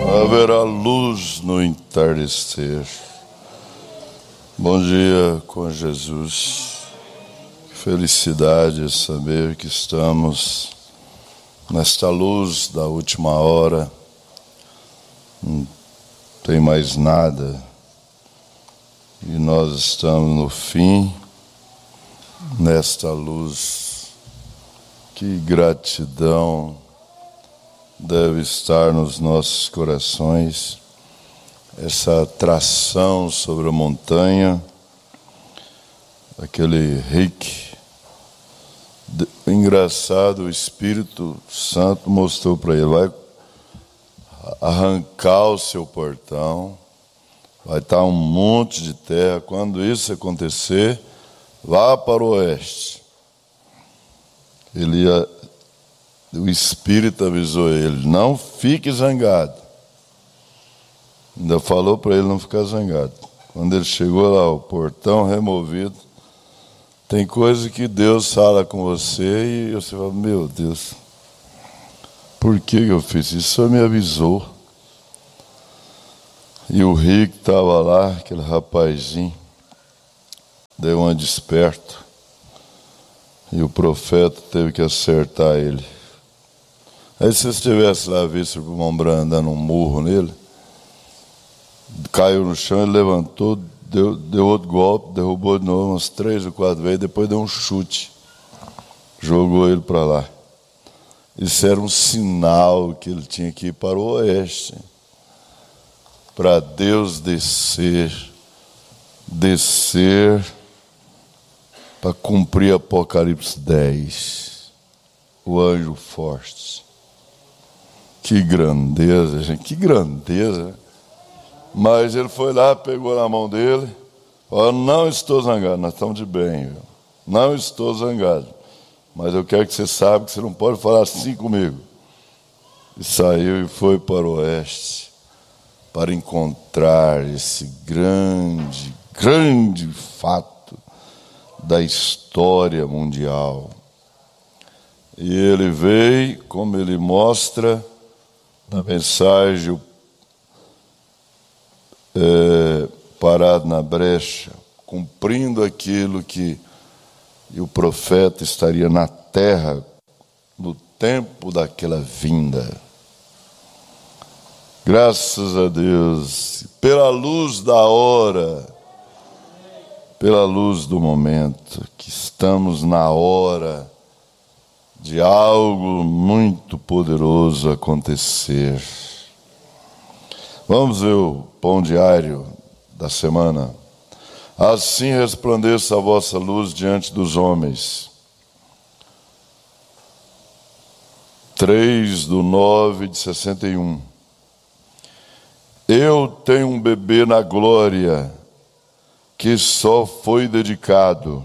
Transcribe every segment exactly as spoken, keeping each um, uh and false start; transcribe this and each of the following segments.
Haverá luz no entardecer. Bom dia com Jesus. Que felicidade é saber que estamos nesta luz da última hora. Não tem mais nada. E nós estamos no fim, nesta luz. Que gratidão deve estar nos nossos corações, essa atração sobre a montanha, aquele Rick. Engraçado, o Espírito Santo mostrou para ele, vai arrancar o seu portão, vai estar um monte de terra. Quando isso acontecer, vá para o oeste. Ele ia, o Espírito avisou ele, não fique zangado. Ainda falou para ele não ficar zangado. Quando ele chegou lá, o portão removido, tem coisa que Deus fala com você e você fala, meu Deus, por que eu fiz isso? O Senhor me avisou. E o Rick estava lá, aquele rapazinho, deu uma desperto. E o profeta teve que acertar ele. Aí se você tivesse lá visto o irmão Branham dando um murro nele, caiu no chão, ele levantou, deu, deu outro golpe, derrubou de novo umas três ou quatro vezes, depois deu um chute, jogou ele para lá. Isso era um sinal que ele tinha que ir para o oeste, para Deus descer, descer, para cumprir Apocalipse dez, o anjo forte. Que grandeza, gente, que grandeza. Mas ele foi lá, pegou na mão dele, falou, não estou zangado, nós estamos de bem, viu? Não estou zangado, mas eu quero que você saiba que você não pode falar assim comigo. E saiu e foi para o oeste, para encontrar esse grande, grande fato da história mundial. E ele veio, como ele mostra na mensagem, é, parado na brecha, cumprindo aquilo que e o profeta estaria na terra no tempo daquela vinda. Graças a Deus, pela luz da hora, pela luz do momento, que estamos na hora de algo muito poderoso acontecer. Vamos ver o pão diário da semana. Assim resplandeça a vossa luz diante dos homens. três do nove de sessenta e um. Eu tenho um bebê na glória, que só foi dedicado,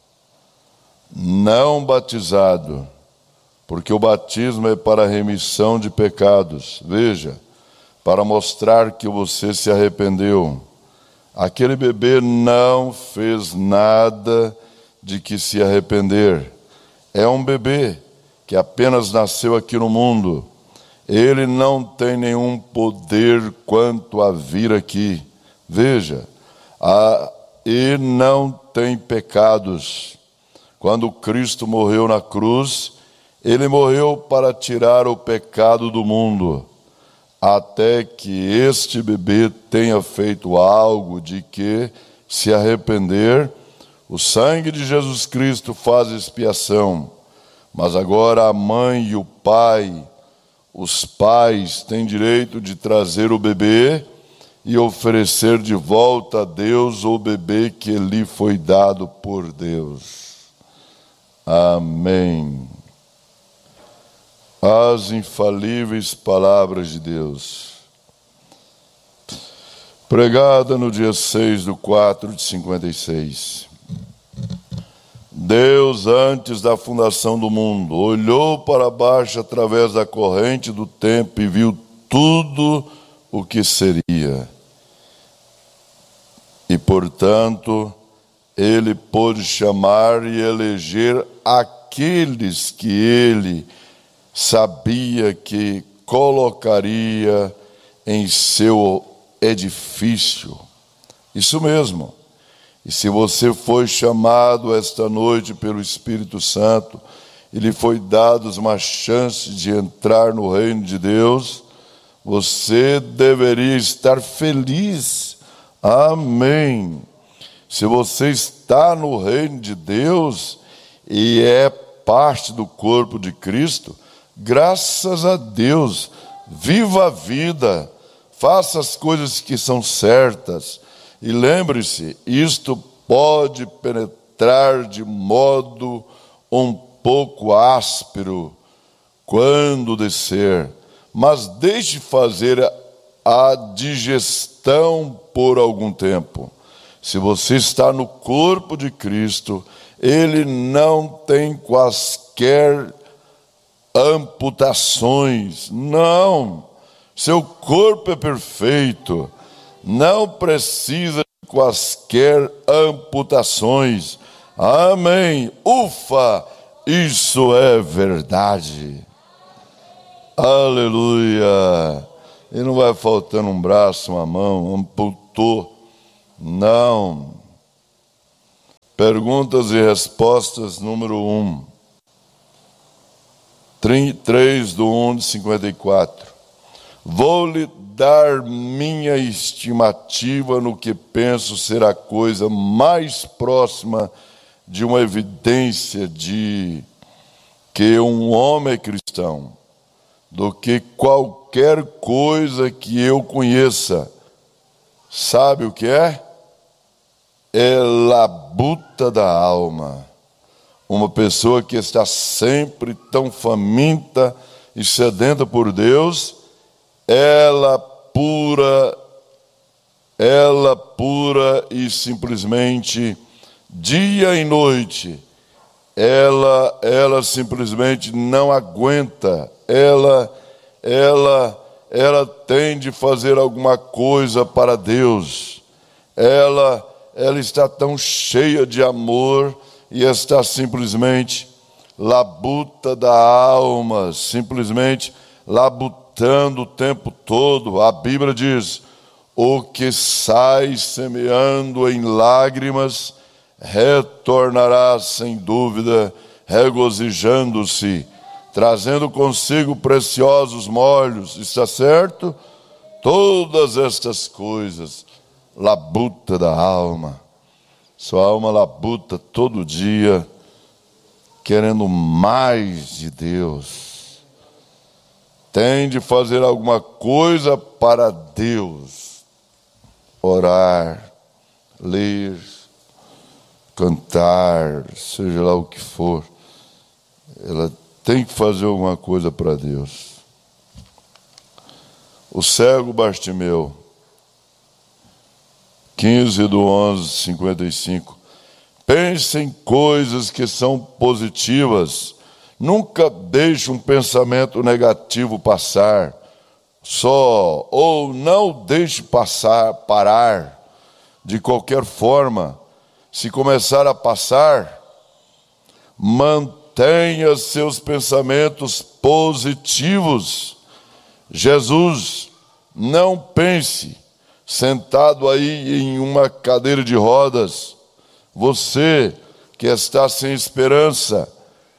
não batizado, porque o batismo é para a remissão de pecados. Veja, para mostrar que você se arrependeu. Aquele bebê não fez nada de que se arrepender. É um bebê que apenas nasceu aqui no mundo. Ele não tem nenhum poder quanto a vir aqui. Veja, a, e não tem pecados. Quando Cristo morreu na cruz, ele morreu para tirar o pecado do mundo, até que este bebê tenha feito algo de que se arrepender. O sangue de Jesus Cristo faz expiação, mas agora a mãe e o pai, os pais têm direito de trazer o bebê e oferecer de volta a Deus o bebê que lhe foi dado por Deus. Amém. As infalíveis palavras de Deus, pregada no dia seis de quatro de cinquenta e seis. Deus, antes da fundação do mundo, olhou para baixo através da corrente do tempo e viu tudo o que seria. E, portanto, ele pôde chamar e eleger aqueles que ele sabia que colocaria em seu edifício. Isso mesmo. E se você foi chamado esta noite pelo Espírito Santo, e lhe foi dado uma chance de entrar no reino de Deus, você deveria estar feliz. Amém. Se você está no reino de Deus e é parte do corpo de Cristo, graças a Deus, viva a vida, faça as coisas que são certas. E lembre-se, isto pode penetrar de modo um pouco áspero quando descer, mas deixe fazer a digestão por algum tempo. Se você está no corpo de Cristo, Ele não tem quaisquer amputações. Não, seu corpo é perfeito, não precisa de quaisquer amputações. Amém. Ufa, isso é verdade. Aleluia. E não vai faltando um braço, uma mão, amputou. Não. Perguntas e respostas, número um. três do um de cinquenta e quatro. Vou-lhe dar minha estimativa no que penso ser a coisa mais próxima de uma evidência de que um homem é cristão, do que qualquer coisa que eu conheça. Sabe o que é? É labuta da alma. Uma pessoa que está sempre tão faminta e sedenta por Deus, ela pura, ela pura e simplesmente, dia e noite, ela, ela simplesmente não aguenta, ela, ela, ela tem de fazer alguma coisa para Deus. Ela, ela está tão cheia de amor e está simplesmente labuta da alma, simplesmente labutando o tempo todo. A Bíblia diz: o que sai semeando em lágrimas, retornará sem dúvida, regozijando-se, trazendo consigo preciosos molhos. Está certo? Todas estas coisas, labuta da alma. Sua alma labuta todo dia, querendo mais de Deus. Tem de fazer alguma coisa para Deus. Orar, ler, cantar, seja lá o que for. Ela tem que fazer alguma coisa para Deus. O cego Bartimeu, quinze do onze, cinquenta e cinco. Pense em coisas que são positivas. Nunca deixe um pensamento negativo passar. Só, ou não deixe passar, parar. De qualquer forma, se começar a passar, mantenha seus pensamentos positivos. Jesus, não pense sentado aí em uma cadeira de rodas, você que está sem esperança,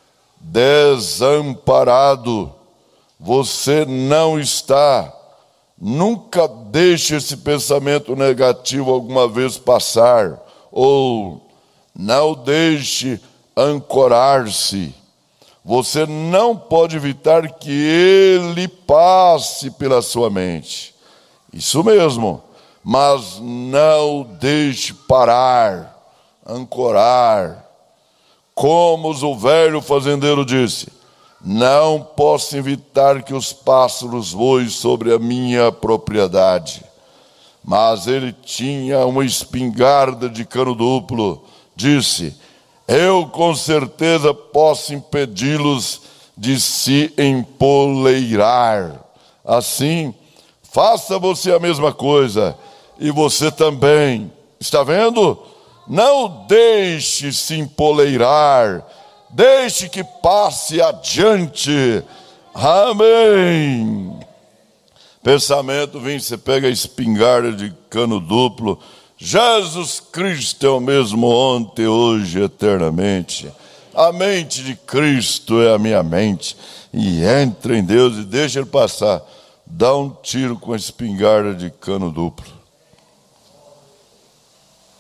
desamparado, você não está. Nunca deixe esse pensamento negativo alguma vez passar, ou não deixe ancorar-se. Você não pode evitar que ele passe pela sua mente. Isso mesmo. Mas não deixe parar, ancorar. Como o velho fazendeiro disse: não posso evitar que os pássaros voem sobre a minha propriedade. Mas ele tinha uma espingarda de cano duplo. Disse: eu com certeza posso impedi-los de se empoleirar. Assim, faça você a mesma coisa. E você também. Está vendo? Não deixe se empoleirar. Deixe que passe adiante. Amém. Pensamento vem, você pega a espingarda de cano duplo. Jesus Cristo é o mesmo ontem, hoje, eternamente. A mente de Cristo é a minha mente. E entra em Deus e deixa ele passar. Dá um tiro com a espingarda de cano duplo.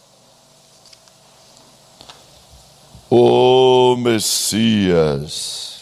O Messias.